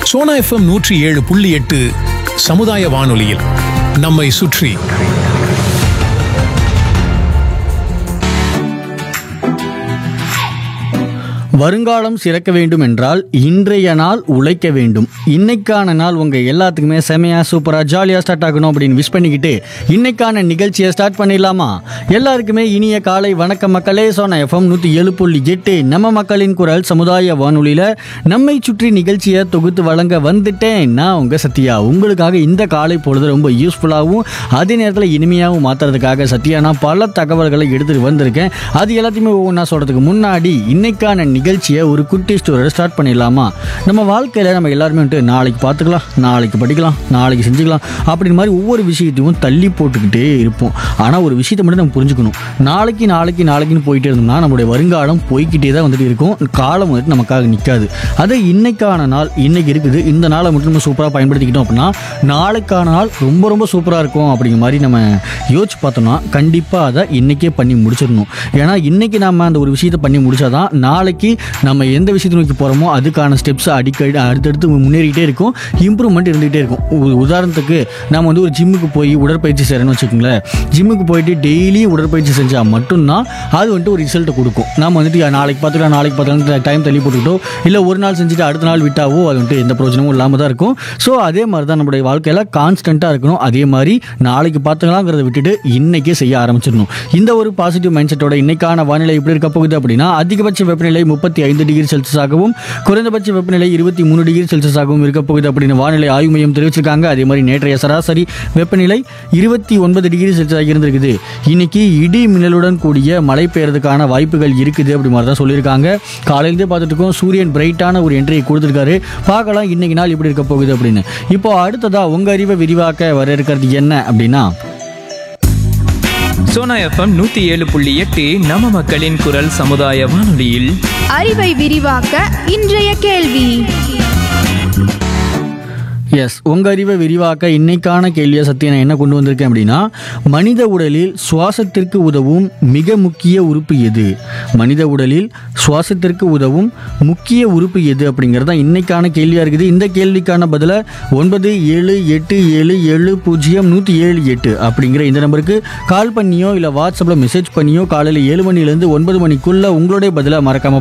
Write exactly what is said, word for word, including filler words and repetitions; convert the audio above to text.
Sona FM நூற்றி ஏழு புள்ளி எட்டு சமுதாய வானொலியில் நம்மை சுற்றி. வருங்காலம் சிறக்க வேண்டும் என்றால் இன்றைய நாள் உழைக்க வேண்டும். இன்னைக்கான நாள் உங்கள் எல்லாத்துக்குமே செமையாக சூப்பராக ஜாலியாக ஸ்டார்ட் ஆகணும் அப்படின்னு விஷ் பண்ணிக்கிட்டு இன்னைக்கான நிகழ்ச்சியை ஸ்டார்ட் பண்ணிடலாமா? எல்லாருக்குமே இனிய காலை வணக்கம் மக்களே. சோனா எஃப்எம் நூற்றி ஏழு புள்ளி எட்டு நம்ம மக்களின் குரல் சமுதாய வானொலியில் நம்மை சுற்றி நிகழ்ச்சியை தொகுத்து வழங்க வந்துட்டேன். நான் உங்கள் சத்யா. உங்களுக்காக இந்த காலை பொழுது ரொம்ப யூஸ்ஃபுல்லாகவும் அதே நேரத்தில் இனிமையாகவும் மாற்றுறதுக்காக சத்யா நான் பல தகவல்களை எடுத்துகிட்டு வந்திருக்கேன். அது எல்லாத்தையுமே ஒவ்வொன்றா சொல்கிறதுக்கு முன்னாடி இன்னைக்கான நிகழ்ச்சியை ஒரு குட்டி ஸ்டோரியோட ஸ்டார்ட் பண்ணிடலாமா? நம்ம வாழ்க்கையில் நம்ம எல்லாருமே வந்துட்டு நாளைக்கு பார்த்துக்கலாம், நாளைக்கு படிக்கலாம், நாளைக்கு செஞ்சுக்கலாம் அப்படின்னு மாதிரி ஒவ்வொரு விஷயத்தையும் தள்ளி போட்டுக்கிட்டே இருப்போம். ஆனால் ஒரு விஷயத்தை மட்டும் நம்ம புரிஞ்சுக்கணும். நாளைக்கு நாளைக்கு நாளைக்குன்னு போயிட்டே இருந்தோம்னா நம்மளுடைய வருங்காலம் போய்கிட்டே தான் வந்துட்டு இருக்கும். காலம் வந்துட்டு நமக்காக நிற்காது. அதை இன்னைக்கான நாள் இன்னைக்கு இருக்குது, இந்த நாளை மட்டும் நம்ம சூப்பராக பயன்படுத்திக்கிட்டோம் அப்படின்னா நாளைக்கான நாள் ரொம்ப ரொம்ப சூப்பராக இருக்கும். அப்படிங்கிற மாதிரி நம்ம யோசிச்சு பார்த்தோம்னா கண்டிப்பாக அதை இன்னைக்கே பண்ணி முடிச்சிடணும். ஏன்னா இன்னைக்கு நம்ம அந்த ஒரு விஷயத்தை பண்ணி முடிச்சாதான் நாளைக்கு நம்ம எந்த விஷயத்தை நோக்கி போகிறோமோ அதுக்கான ஸ்டெப்ஸ் அடிக்கடி அடுத்தடுத்து முன்னேறிக்கிட்டே இருக்கும், இம்ப்ரூவ்மெண்ட் இருந்துகிட்டே இருக்கும். உதாரணத்துக்கு நம்ம வந்து ஒரு ஜிம்முக்கு போய் உடற்பயிற்சி செய்கிறேன்னு வச்சுக்கோங்களேன். ஜிம்முக்கு போயிட்டு டெய்லி உடற்பயிற்சி செஞ்சால் மட்டும்தான் அது வந்துட்டு ஒரு ரிசல்ட்டை கொடுக்கும். நம்ம வந்துட்டு நாளைக்கு பார்த்துக்கலாம் நாளைக்கு பார்த்துக்கலாம் டைம் தள்ளி போட்டுக்கிட்டோ இல்லை ஒரு நாள் செஞ்சுட்டு அடுத்த நாள் விட்டாவோ அது வந்துட்டு எந்த பிரயோஜனமும் இல்லாமல் தான் இருக்கும். ஸோ அதே மாதிரி தான் நம்மளுடைய வாழ்க்கையில் கான்ஸ்டண்ட்டாக இருக்கணும். அதே மாதிரி நாளைக்கு பார்த்துக்கலாங்கிறத விட்டுட்டு இன்றைக்கே செய்ய ஆரம்பிச்சிடணும். இந்த ஒரு பாசிட்டிவ் மைண்ட் செட்டோட இன்னைக்கான வானிலை எப்படி இருக்க போகுது அப்படின்னா அதிகபட்ச வெப்பநிலை முப்பத்தி ஐந்து டிகிரி செல்சியஸாகவும் குறைந்தபட்ச வெப்பநிலை இருபத்தி மூணு டிகிரி செல்சியஸாகவும் இருக்க போகுது அப்படின்னு வானிலை ஆய்வு மையம் தெரிவிச்சிருக்காங்க. அதே மாதிரி நேற்றைய சராசரி வெப்பநிலை இருபத்தி ஒன்பது டிகிரி செல்சியஸாக இருந்திருக்குது. இன்னைக்கு இடி மின்னலுடன் கூடிய மழை பெய்யறதுக்கான வாய்ப்புகள் இருக்குது அப்படி மாதிரி தான் சொல்லியிருக்காங்க. காலையிலேருந்தே பார்த்துட்டு இருக்கோம், சூரியன் பிரைட்டான ஒரு என்ட்ரியை கொடுத்துருக்காரு. பார்க்கலாம் இன்னைக்கு நாள் எப்படி இருக்க போகுது அப்படின்னு. இப்போ அடுத்ததா உங்க அறிவை விரிவாக்க வர இருக்கிறது என்ன அப்படின்னா சோனா எஃப்எம் நூத்தி ஏழு புள்ளி எட்டு நம்ம மக்களின் குரல் சமுதாய வானொலியில் அறிவை விரிவாக்க இன்றைய கேள்வி. எஸ், உங்கள் அறிவை விரிவாக்க இன்னைக்கான கேள்வியை சத்திய நான் என்ன கொண்டு வந்திருக்கேன் அப்படின்னா மனித உடலில் சுவாசத்திற்கு உதவும் மிக முக்கிய உறுப்பு எது? மனித உடலில் சுவாசத்திற்கு உதவும் முக்கிய உறுப்பு எது அப்படிங்கிறது தான் இன்னைக்கான கேள்வியாக இருக்குது. இந்த கேள்விக்கான பதிலை ஒன்பது ஏழு எட்டு ஏழு ஏழு பூஜ்ஜியம் நூற்றி ஏழு எட்டு அப்படிங்கிற இந்த நம்பருக்கு கால் பண்ணியோ இல்லை வாட்ஸ்அப்பில் மெசேஜ் பண்ணியோ காலையில் ஏழு மணிலேருந்து ஒன்பது மணிக்குள்ளே உங்களுடைய பதிலை மறக்காமல்